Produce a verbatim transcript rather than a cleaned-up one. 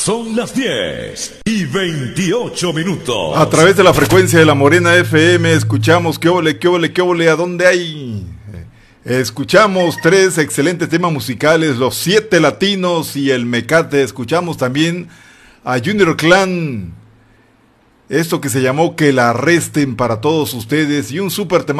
Son las diez y veintiocho minutos. A través de la frecuencia de la Morena F M escuchamos qué ole, qué ole, qué ole, ¿a dónde hay? Escuchamos tres excelentes temas musicales, Los Siete Latinos y El Mecate. Escuchamos también a Junior Clan, esto que se llamó Que la arresten para todos ustedes, y un súper tema